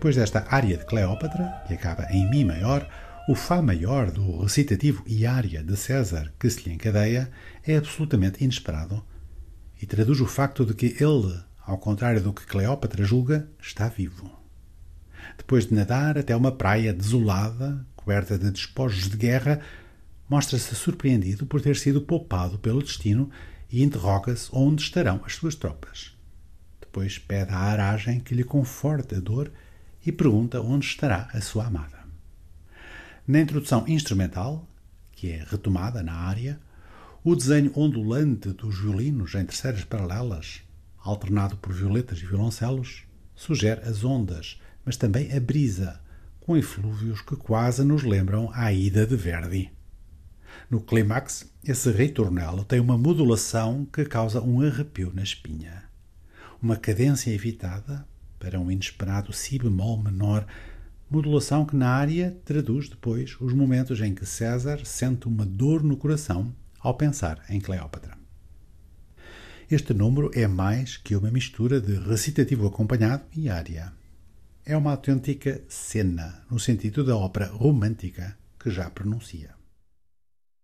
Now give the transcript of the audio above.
Depois desta ária de Cleópatra, que acaba em Mi maior, o Fá maior do recitativo e ária de César que se lhe encadeia é absolutamente inesperado e traduz o facto de que ele, ao contrário do que Cleópatra julga, está vivo. Depois de nadar até uma praia desolada, coberta de despojos de guerra, mostra-se surpreendido por ter sido poupado pelo destino e interroga-se onde estarão as suas tropas. Depois pede à aragem que lhe conforte a dor e pergunta onde estará a sua amada. Na introdução instrumental, que é retomada na área, o desenho ondulante dos violinos em terceiras paralelas, alternado por violetas e violoncelos, sugere as ondas, mas também a brisa, com eflúvios que quase nos lembram a Aida de Verdi. No clímax, esse ritornelo tem uma modulação que causa um arrepio na espinha. Uma cadência evitada para um inesperado si bemol menor, modulação que na área traduz depois os momentos em que César sente uma dor no coração ao pensar em Cleópatra. Este número é mais que uma mistura de recitativo acompanhado e área. É uma autêntica cena, no sentido da ópera romântica que já pronuncia.